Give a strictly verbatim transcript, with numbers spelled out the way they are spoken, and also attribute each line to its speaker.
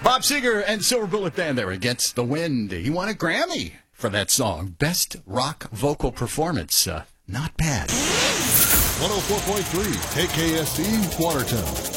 Speaker 1: Bob Seger and Silver Bullet Band there, Against the Wind. He won a Grammy for that song. Best rock vocal performance. Uh, not bad.
Speaker 2: one oh four point three K K S C, Watertown.